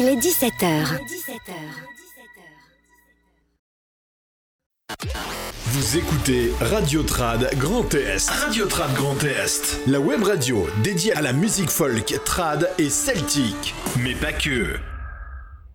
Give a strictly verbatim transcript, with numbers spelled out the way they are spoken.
Les dix-sept heures. Vous écoutez Radio Trad Grand Est. Radio Trad Grand Est. La web radio dédiée à la musique folk, trad et celtique. Mais pas que.